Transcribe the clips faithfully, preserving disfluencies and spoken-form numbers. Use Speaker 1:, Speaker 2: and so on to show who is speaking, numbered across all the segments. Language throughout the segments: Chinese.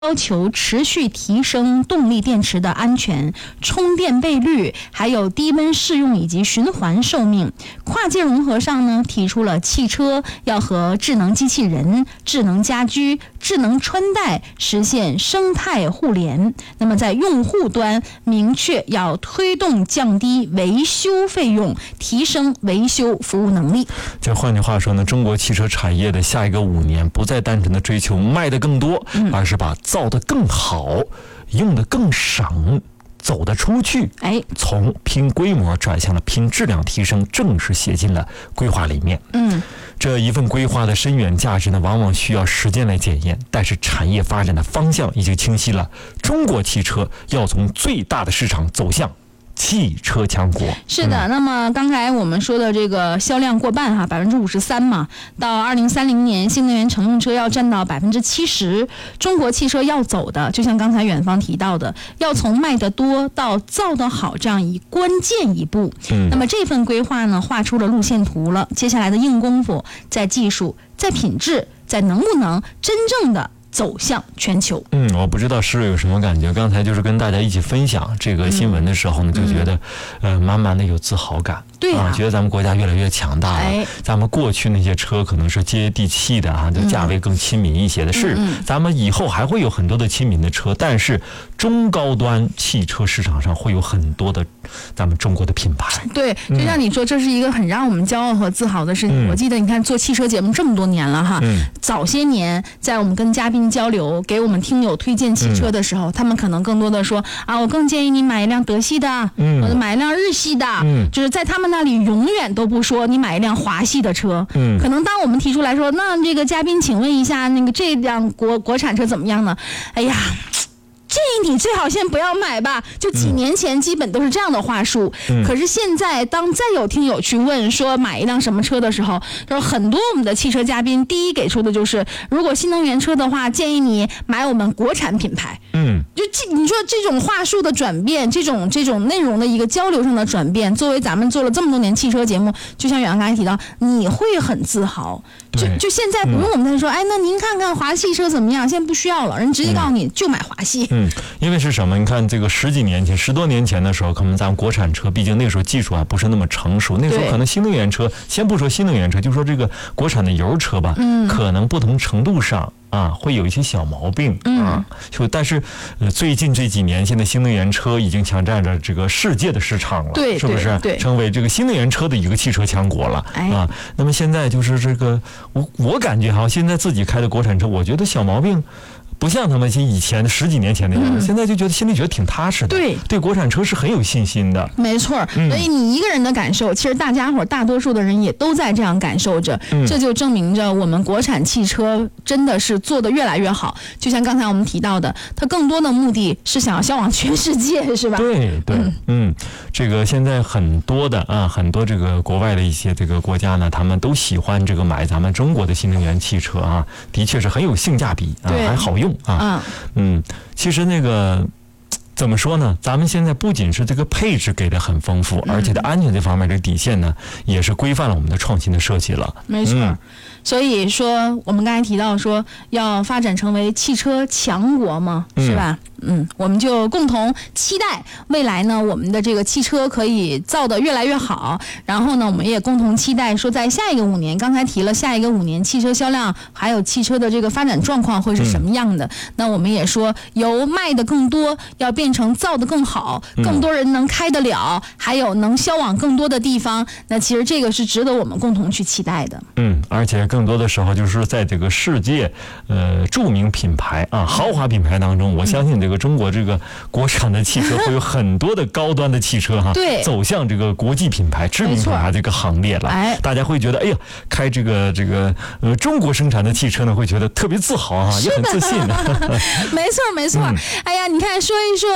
Speaker 1: 要求持续提升动力电池的安全、充电倍率，还有低温适用以及循环寿命。跨界融合上呢，提出了汽车要和智能机器人、智能家居、智能穿戴实现生态互联。那么在用户端明确要推动降低维修费用，提升维修服务能力。
Speaker 2: 这换句话说呢，中国汽车产业的下一个五年不再单纯的追求卖得更多，嗯、而是把造得更好，用得更省，走得出去。哎，从拼规模转向了拼质量提升，正式写进了规划里面。嗯，这一份规划的深远价值呢，往往需要时间来检验，但是产业发展的方向已经清晰了。中国汽车要从最大的市场走向汽车强国。
Speaker 1: 是的，嗯、那么刚才我们说的这个销量过半哈，百分之五十三嘛，到二零三零年，新能源乘用车要占到百分之七十。中国汽车要走的，就像刚才远方提到的，要从卖得多到造得好这样一关键一步。嗯，那么这份规划呢，画出了路线图了。接下来的硬功夫，在技术，在品质，在能不能真正的走向全球。
Speaker 2: 嗯，我不知道诗有什么感觉。刚才就是跟大家一起分享这个新闻的时候呢，嗯、就觉得，呃，满满的有自豪感。
Speaker 1: 对啊，
Speaker 2: 啊，觉得咱们国家越来越强大了。哎、咱们过去那些车可能是接地气的啊，就价位更亲民一些的。嗯、是，咱们以后还会有很多的亲民的车，但是中高端汽车市场上会有很多的咱们中国的品牌。
Speaker 1: 对，就像你说，这是一个很让我们骄傲和自豪的事情。嗯、我记得你看做汽车节目这么多年了哈，嗯、早些年在我们跟嘉宾交流，给我们听友推荐汽车的时候，嗯、他们可能更多的说啊，我更建议你买一辆德系的，嗯、或者买一辆日系的，嗯、就是在他们那里永远都不说你买一辆华系的车。嗯，可能当我们提出来说，那这个嘉宾，请问一下，那个这辆国国产车怎么样呢？哎呀，建议你最好先不要买吧。就几年前基本都是这样的话术。嗯、可是现在当再有听友去问说买一辆什么车的时候，就是很多我们的汽车嘉宾第一给出的就是，如果新能源车的话，建议你买我们国产品牌。嗯，就这你说这种话术的转变，这种这种内容的一个交流上的转变，作为咱们做了这么多年汽车节目，就像远刚才提到，你会很自豪。就就现在不用我们再说，嗯、哎，那您看看华系车怎么样？现在不需要了，人直接告诉你、嗯、就买华系。
Speaker 2: 嗯，因为是什么？你看这个十几年前、十多年前的时候，可能咱们国产车，毕竟那时候技术还不是那么成熟，那时候可能新能源车，先不说新能源车，就说这个国产的油车吧，嗯，可能不同程度上啊会有一些小毛病啊。就、嗯、但是、呃、最近这几年，现在新能源车已经抢占着这个世界的市场了，
Speaker 1: 对，
Speaker 2: 是不是？
Speaker 1: 对，
Speaker 2: 成为这个新能源车的一个汽车强国了、哎、啊。那么现在就是这个，我我感觉哈，现在自己开的国产车，我觉得小毛病不像他们以前十几年前的样子，嗯、现在就觉得心里觉得挺踏实的。对，对国产车是很有信心的。
Speaker 1: 没错，嗯、所以你一个人的感受，其实大家伙大多数的人也都在这样感受着，嗯、这就证明着我们国产汽车真的是做得越来越好。就像刚才我们提到的，它更多的目的是想要销往全世界，是吧？
Speaker 2: 对对，嗯，嗯这个现在很多的啊，很多这个国外的一些这个国家呢，他们都喜欢这个买咱们中国的新能源汽车啊，的确是很有性价比啊，还好用。啊，嗯，其实那个怎么说呢？咱们现在不仅是这个配置给的很丰富，而且在安全这方面的底线呢，也是规范了我们的创新的设计了。
Speaker 1: 没错。嗯，所以说我们刚才提到说要发展成为汽车强国嘛，是吧？嗯，我们就共同期待未来呢，我们的这个汽车可以造得越来越好。然后呢，我们也共同期待说，在下一个五年，刚才提了下一个五年汽车销量还有汽车的这个发展状况会是什么样的？嗯、那我们也说，由卖的更多要变成造的更好，更多人能开得了，还有能销往更多的地方。那其实这个是值得我们共同去期待的。
Speaker 2: 嗯，而且更多的时候就是在这个世界呃著名品牌啊豪华品牌当中，我相信这个中国这个国产的汽车会有很多的高端的汽车哈，对，走向这个国际品牌、知名品牌这个行列了。哎，大家会觉得哎呀，开这个这个呃中国生产的汽车呢，会觉得特别自豪啊，也很自信。
Speaker 1: 没错没错。嗯、哎呀，你看说一说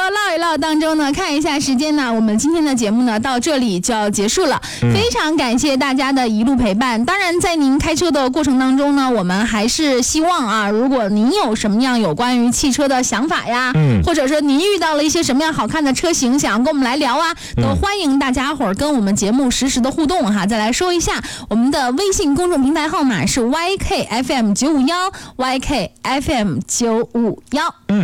Speaker 1: 唠一唠当中呢，看一下时间呢，我们今天的节目呢到这里就要结束了。嗯、非常感谢大家的一路陪伴。当然，在您开车的过程当中呢，我们还是希望啊，如果您有什么样有关于汽车的想法呀，嗯，或者说您遇到了一些什么样好看的车型，想要跟我们来聊啊，都欢迎大家伙儿跟我们节目实时的互动哈。再来说一下，我们的微信公众平台号码是 Y K F M 九五幺 Y K F M 九五幺。嗯。